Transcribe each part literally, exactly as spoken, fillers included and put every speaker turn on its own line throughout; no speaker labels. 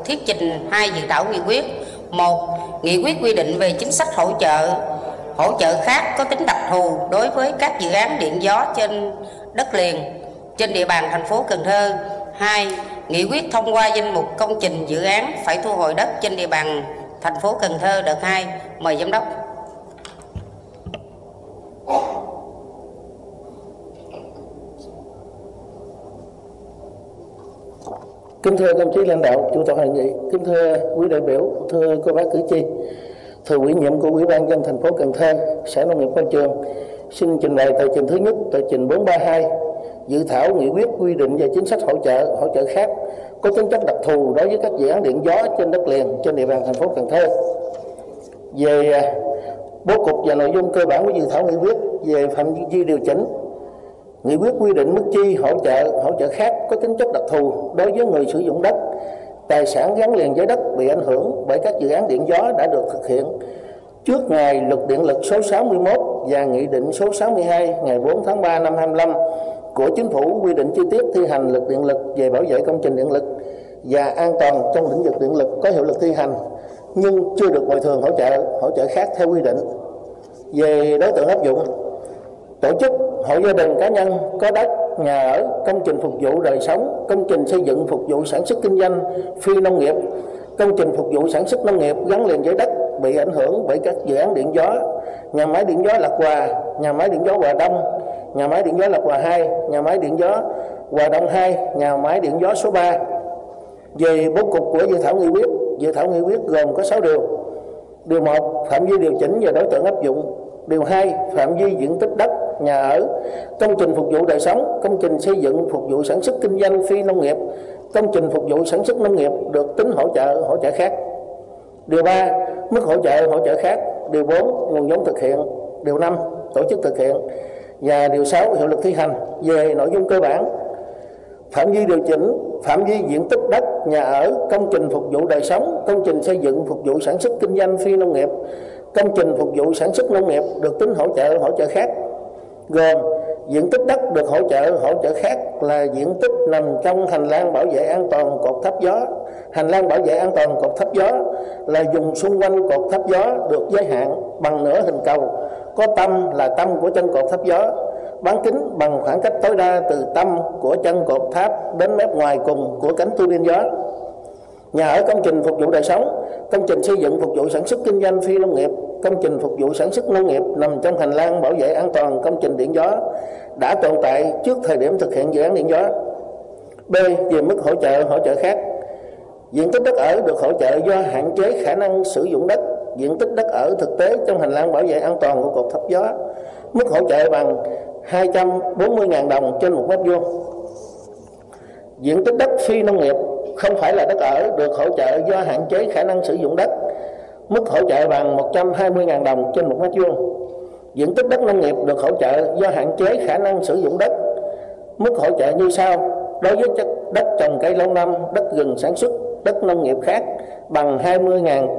thuyết trình hai dự thảo nghị quyết. Một, nghị quyết quy định về chính sách hỗ trợ hỗ trợ khác có tính đặc thù đối với các dự án điện gió trên đất liền trên địa bàn thành phố Cần Thơ. Hai, nghị quyết thông qua danh mục công trình dự án phải thu hồi đất trên địa bàn thành phố Cần Thơ đợt hai. Mời giám đốc.
Kính thưa đồng chí lãnh đạo, chủ tọa hội nghị, kính thưa quý đại biểu, thưa cô bác cử tri, thưa ủy nhiệm của Ủy ban nhân dân thành phố Cần Thơ, Sở Nông nghiệp Môi trường xin trình bày tờ trình thứ nhất, tờ trình bốn ba hai, dự thảo nghị quyết quy định về chính sách hỗ trợ hỗ trợ khác có tính chất đặc thù đối với các dự án điện gió trên đất liền trên địa bàn thành phố Cần Thơ. Về bố cục và nội dung cơ bản của dự thảo nghị quyết về phạm vi điều chỉnh, nghị quyết quy định mức chi hỗ trợ hỗ trợ khác có tính chất đặc thù đối với người sử dụng đất, tài sản gắn liền với đất bị ảnh hưởng bởi các dự án điện gió đã được thực hiện trước ngày Luật Điện lực số sáu mươi mốt và Nghị định số sáu mươi hai ngày bốn tháng ba năm hai mươi lăm của Chính phủ quy định chi tiết thi hành Luật Điện lực về bảo vệ công trình điện lực và an toàn trong lĩnh vực điện lực có hiệu lực thi hành nhưng chưa được bồi thường hỗ trợ hỗ trợ khác theo quy định. Về đối tượng áp dụng, tổ chức, hộ gia đình, cá nhân có đất, nhà ở, công trình phục vụ đời sống, công trình xây dựng phục vụ sản xuất kinh doanh phi nông nghiệp, công trình phục vụ sản xuất nông nghiệp gắn liền với đất bị ảnh hưởng bởi các dự án điện gió, nhà máy điện gió Lạc Hòa, nhà máy điện gió Hòa Đông, nhà máy điện gió Lạc Hòa hai, nhà máy điện gió Hòa Đông hai, nhà máy điện gió số ba. Về bố cục của dự thảo nghị quyết, dự thảo nghị quyết gồm có sáu điều. Điều một, phạm vi điều chỉnh và đối tượng áp dụng. Điều hai, phạm vi diện tích đất, nhà ở, công trình phục vụ đời sống, công trình xây dựng phục vụ sản xuất kinh doanh phi nông nghiệp, công trình phục vụ sản xuất nông nghiệp được tính hỗ trợ hỗ trợ khác. Điều ba, mức hỗ trợ hỗ trợ khác. Điều bốn, nguồn vốn thực hiện. Điều năm, tổ chức thực hiện. Và điều sáu, hiệu lực thi hành. Về nội dung cơ bản, phạm vi điều chỉnh, phạm vi diện tích đất, nhà ở, công trình phục vụ đời sống, công trình xây dựng phục vụ sản xuất kinh doanh phi nông nghiệp, công trình phục vụ sản xuất nông nghiệp được tính hỗ trợ hỗ trợ khác, gồm diện tích đất được hỗ trợ hỗ trợ khác là diện tích nằm trong hành lang bảo vệ an toàn cột tháp gió. Hành lang bảo vệ an toàn cột tháp gió là vùng xung quanh cột tháp gió được giới hạn bằng nửa hình cầu, có tâm là tâm của chân cột tháp gió, bán kính bằng khoảng cách tối đa từ tâm của chân cột tháp đến mép ngoài cùng của cánh tua bin gió. Nhà ở, công trình phục vụ đời sống, công trình xây dựng phục vụ sản xuất kinh doanh phi nông nghiệp, công trình phục vụ sản xuất nông nghiệp nằm trong hành lang bảo vệ an toàn công trình điện gió đã tồn tại trước thời điểm thực hiện dự án điện gió. B. Về mức hỗ trợ hỗ trợ khác, diện tích đất ở được hỗ trợ do hạn chế khả năng sử dụng đất, diện tích đất ở thực tế trong hành lang bảo vệ an toàn của cột tháp gió, mức hỗ trợ bằng hai trăm bốn mươi nghìn đồng trên một mét vuông. Diện tích đất phi nông nghiệp không phải là đất ở được hỗ trợ do hạn chế khả năng sử dụng đất, mức hỗ trợ bằng một trăm hai mươi nghìn đồng trên một mét vuông. Diện tích đất nông nghiệp được hỗ trợ do hạn chế khả năng sử dụng đất, mức hỗ trợ như sau: đối với đất trồng cây lâu năm, đất rừng sản xuất, đất nông nghiệp khác bằng hai mươi nghìn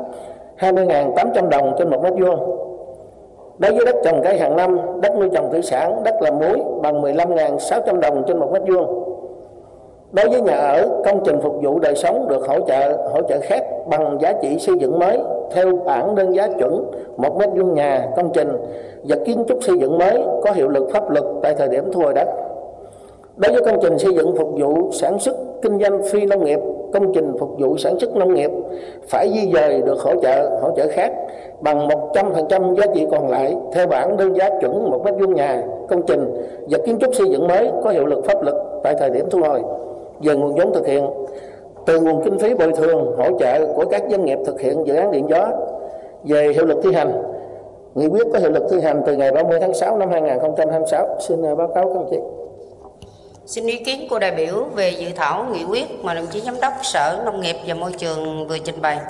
tám trăm đồng trên một mét vuông. Đối với đất trồng cây hàng năm, đất nuôi trồng thủy sản, đất làm muối bằng mười lăm nghìn sáu trăm đồng trên một mét vuông. Đối với nhà ở, công trình phục vụ đời sống được hỗ trợ hỗ trợ khác bằng giá trị xây dựng mới theo bảng đơn giá chuẩn một mét vuông nhà, công trình và kiến trúc xây dựng mới có hiệu lực pháp luật tại thời điểm thu hồi đất. Đối với công trình xây dựng phục vụ sản xuất kinh doanh phi nông nghiệp, công trình phục vụ sản xuất nông nghiệp phải di dời được hỗ trợ hỗ trợ khác bằng một trăm phần trăm giá trị còn lại theo bảng đơn giá chuẩn một mét vuông nhà, công trình và kiến trúc xây dựng mới có hiệu lực pháp luật tại thời điểm thu hồi. Về nguồn vốn thực hiện, từ nguồn kinh phí bồi thường hỗ trợ của các doanh nghiệp thực hiện dự án điện gió. Về hiệu lực thi hành, nghị quyết có hiệu lực thi hành từ ngày ba mươi tháng sáu năm hai nghìn không trăm hai mươi sáu. Xin báo cáo các đồng chí.
Xin ý kiến của đại biểu về dự thảo nghị quyết mà đồng chí giám đốc Sở Nông nghiệp và Môi trường vừa trình bày.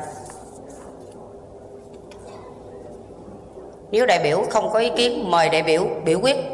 Nếu đại biểu không có ý kiến, mời đại biểu biểu quyết.